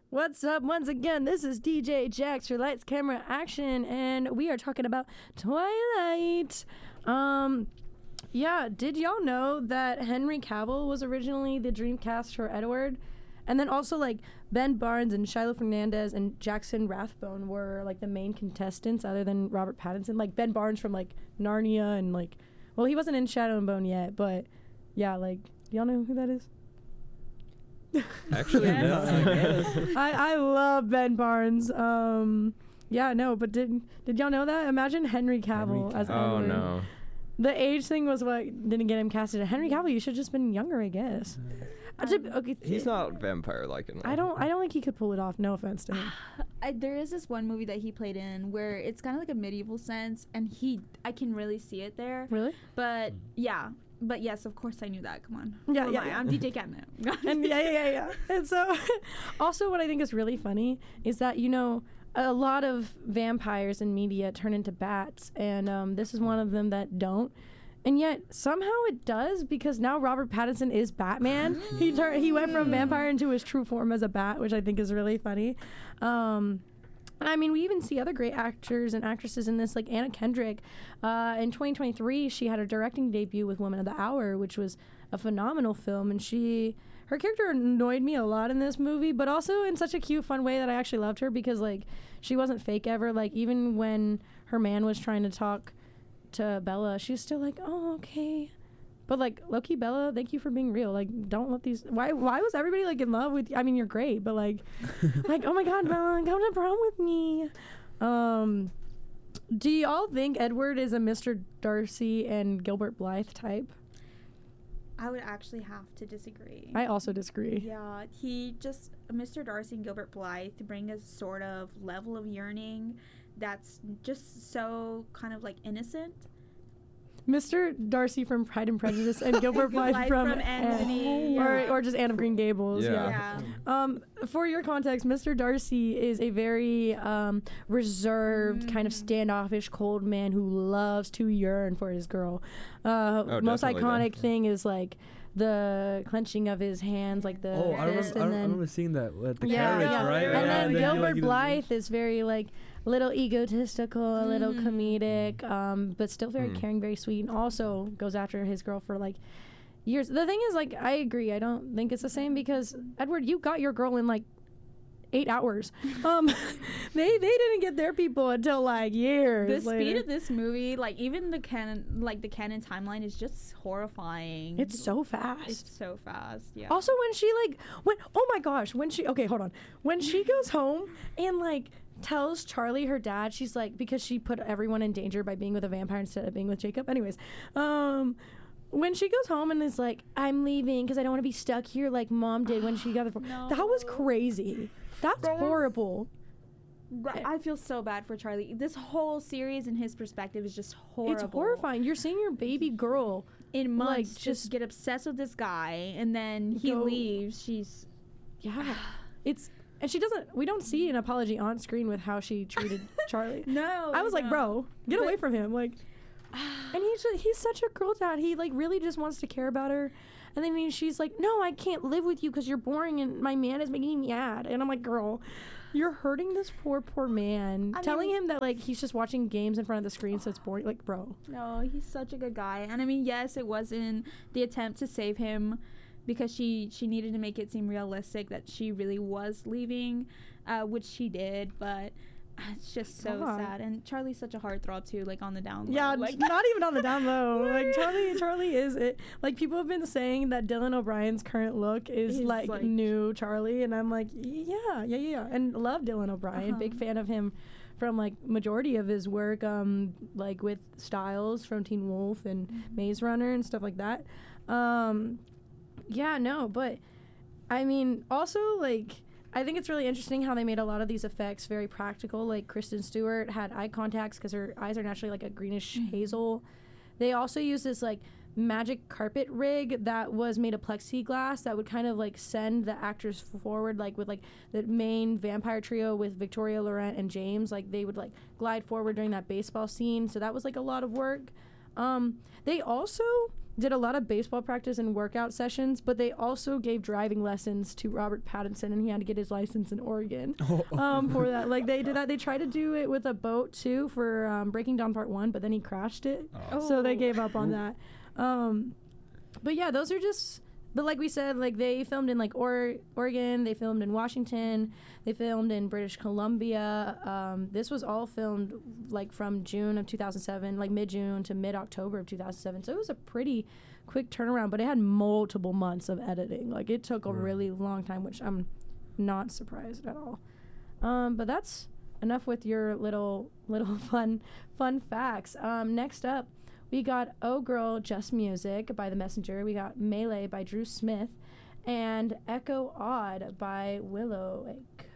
What's up? Once again, this is DJ Jax for Lights, Camera, Action, and we are talking about Twilight. Yeah, did y'all know that Henry Cavill was originally the dream cast for Edward? And then also, like, Ben Barnes and Shiloh Fernandez and Jackson Rathbone were, like, the main contestants other than Robert Pattinson. Like, Ben Barnes from, like, Narnia and, like, well, he wasn't in Shadow and Bone yet, but, yeah, like, do y'all know who that is? Actually, no, I guess. I love Ben Barnes. Yeah, no, but did y'all know that? Imagine Henry Cavill as Edward. Oh, no. The age thing was what didn't get him casted. Henry Cavill, you should have just been younger, I guess. Okay, He's not vampire-like enough. I don't think he could pull it off. No offense to him. There is this one movie that he played in where it's kind of like a medieval sense, and I can really see it there. Really? But yeah. But yes, of course I knew that. Come on. Yeah, Who am yeah, I? yeah. I'm DJ Catnip. And yeah. And so, also what I think is really funny is that, you know, a lot of vampires in media turn into bats, and this is one of them that don't. And yet somehow it does, because now Robert Pattinson is Batman. He went from vampire into his true form as a bat, which I think is really funny. I mean, we even see other great actors and actresses in this, like Anna Kendrick. In 2023, she had a directing debut with Woman of the Hour, which was a phenomenal film. And her character annoyed me a lot in this movie, but also in such a cute, fun way that I actually loved her, because, like, she wasn't fake ever. Like, even when her man was trying to talk to Bella, she was still like, oh, okay. But, like, low-key, Bella, thank you for being real. Like, don't let these... Why was everybody, like, in love with you? I mean, you're great, but, like, oh, my God, Bella, come to prom with me. Do y'all think Edward is a Mr. Darcy and Gilbert Blythe type? I would actually have to disagree. I also disagree. Yeah, Mr. Darcy and Gilbert Blythe bring a sort of level of yearning that's just so kind of, like, innocent. Mr. Darcy from Pride and Prejudice and Gilbert Blythe from Anthony, or just Anne of Green Gables. Yeah. For your context, Mr. Darcy is a very reserved, kind of standoffish, cold man who loves to yearn for his girl. Most iconic thing is, like, the clenching of his hands, like the fist. I remember seeing that at the carriage, right? And then Yeah, Gilbert Blythe is very, like, a little egotistical, a little comedic, but still very caring, very sweet, and also goes after his girl for, like, years. The thing is, like, I agree. I don't think it's the same, because, Edward, you got your girl in, like, 8 hours. They didn't get their people until, like, years The later. speed of this movie, like, even the canon timeline is just horrifying. It's so fast. It's so fast, yeah. Also, oh my gosh, okay, hold on. When she goes home and, like, tells Charlie, her dad, she's like, because she put everyone in danger by being with a vampire instead of being with Jacob. Anyways, when she goes home and is like, I'm leaving because I don't want to be stuck here like Mom did when she got the... No. That was crazy. That's horrible. I feel so bad for Charlie. This whole series in his perspective is just horrible. It's horrifying. You're seeing your baby girl in months like, just get obsessed with this guy, and then he leaves. She's... Yeah. And we don't see an apology on screen with how she treated Charlie. No. I was like, bro, get away from him. Like, and he's such a girl dad. He, like, really just wants to care about her. And then she's like, no, I can't live with you because you're boring and my man is making me mad. And I'm like, girl, you're hurting this poor man. Telling him that, like, he's just watching games in front of the screen, so it's boring. Like, bro. No, he's such a good guy. And I mean, yes, it was in the attempt to save him, because she needed to make it seem realistic that she really was leaving, which she did, but it's just so sad. And Charlie's such a heartthrob too, like, on the down low. Yeah, like, not even on the down low. Like, Charlie is it. Like, people have been saying that Dylan O'Brien's current look is like new Charlie, and I'm like, yeah. And love Dylan O'Brien. Big fan of him from, like, majority of his work, like with Styles from Teen Wolf and Maze Runner and stuff like that. Yeah, no, but I mean, also, like, I think it's really interesting how they made a lot of these effects very practical. Like, Kristen Stewart had eye contacts because her eyes are naturally, like, a greenish hazel. They also used this, like, magic carpet rig that was made of plexiglass that would kind of, like, send the actors forward, like, with, like, the main vampire trio with Victoria, Laurent, and James. Like, they would, like, glide forward during that baseball scene. So that was, like, a lot of work. They also did a lot of baseball practice and workout sessions, but they also gave driving lessons to Robert Pattinson, and he had to get his license in Oregon for that. Like, they did that. They tried to do it with a boat, too, for Breaking Dawn Part 1, but then he crashed it. So they gave up on that. But, yeah, those are just... But like we said, like they filmed in like Oregon, they filmed in Washington, they filmed in British Columbia. This was all filmed like from June of 2007, like mid-June to mid-October of 2007. So it was a pretty quick turnaround, but it had multiple months of editing. Like it took a really long time, which I'm not surprised at all. But that's enough with your little fun facts. Next up, we got Oh Girl, Just Music by The Messenger. We got Melee by Drew Smith. And Echo Odd by Willow Egg.